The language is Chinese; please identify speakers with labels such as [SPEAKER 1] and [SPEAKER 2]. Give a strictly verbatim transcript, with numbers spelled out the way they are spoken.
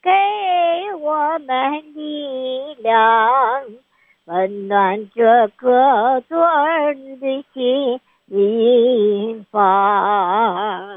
[SPEAKER 1] 给我们力量，温暖这个做儿的心房。